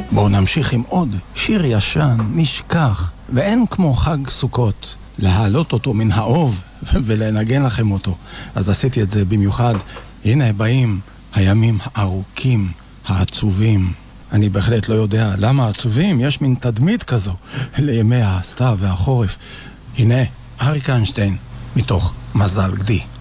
בואו נמשיך עם עוד שיר ישן, נשכח, ואין כמו חג סוכות להעלות אותו מן האוב ולנגן לכם אותו. אז עשיתי את זה במיוחד. הנה באים הימים הארוכים, העצובים. אני בהחלט לא יודע למה עצובים, יש מין תדמית כזו לימי הסתיו והחורף. הנה אריק איינשטיין מתוך מזל גדי.